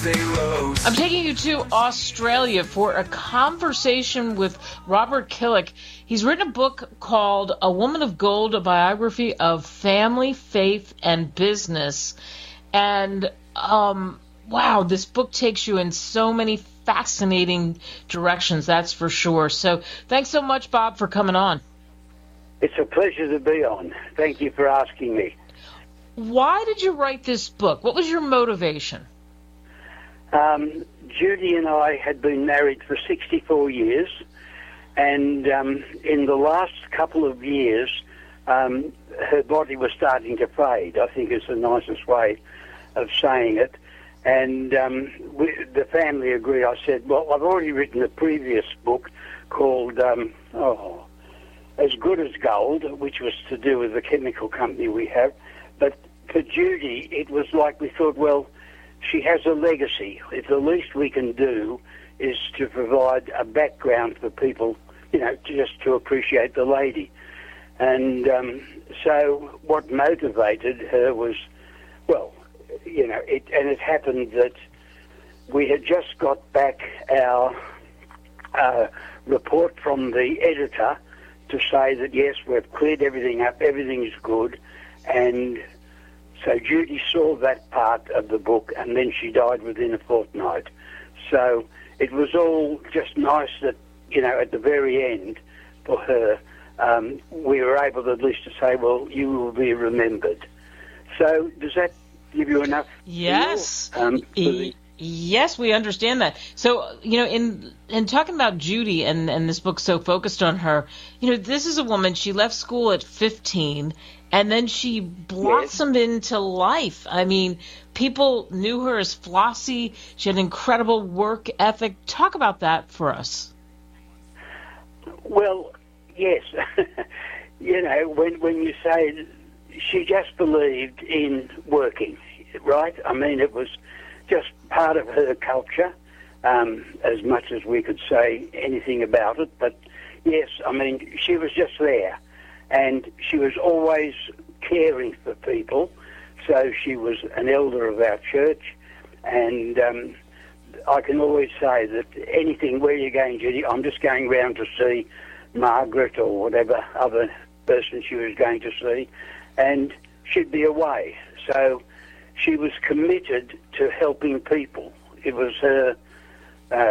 I'm taking you to Australia for a conversation with Robert Killick. He's written a book called A Woman of Gold, a biography of family, faith, and business. And, wow, this book takes you in so many fascinating directions, that's for sure. So thanks so much, Bob, for coming on. It's a pleasure to be on. Thank you for asking me. Why did you write this book? What was your motivation? Judy and I had been married for 64 years, and in the last couple of years, her body was starting to fade, I think is the nicest way of saying it. And the family agreed. I said, well, I've already written a previous book called As Good as Gold, which was to do with the chemical company we have. But for Judy, it was like we thought, well, she has a legacy. If the least we can do is to provide a background for people, just to appreciate the lady. And so what motivated her was, well, it happened that we had just got back our report from the editor to say that, yes, we've cleared everything up, everything's good, and so Judy saw that part of the book, and then she died within a fortnight. So it was all just nice that, at the very end for her, we were able at least to say, well, you will be remembered. So does that give you enough? Yes. Yes, we understand that. So, in talking about Judy and this book so focused on her, this is a woman, she left school at 15, and then she blossomed into life. I mean, people knew her as Flossie. She had an incredible work ethic. Talk about that for us. Well, yes. When you say she just believed in working, right? I mean, it was just part of her culture, as much as we could say anything about it. But yes, I mean, she was just there, and she was always caring for people. So she was an elder of our church, and I can always say that anything, where you're going, Judy, I'm just going round to see Margaret or whatever other person she was going to see, and she'd be away. So she was committed to helping people. It was her